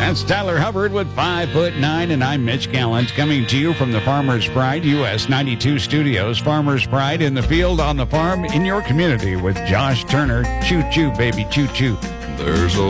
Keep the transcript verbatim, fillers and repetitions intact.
That's Tyler Hubbard with five foot nine, and I'm Mitch Gallant, coming to you from the Farmer's Pride U S ninety-two studios. Farmer's Pride in the field, on the farm, in your community with Josh Turner. Choo choo, baby, choo choo. There's a